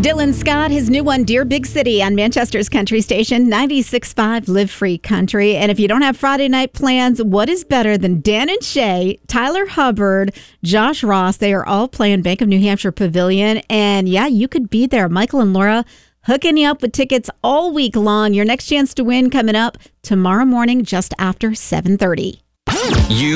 Dylan Scott, his new one, Dear Big City, on Manchester's country station, 96.5 Live Free Country. And if you don't have Friday night plans, what is better than Dan and Shay, Tyler Hubbard, Josh Ross? They are all playing Bank of New Hampshire Pavilion. And yeah, you could be there. Michael and Laura hooking you up with tickets all week long. Your next chance to win coming up tomorrow morning just after 7:30. You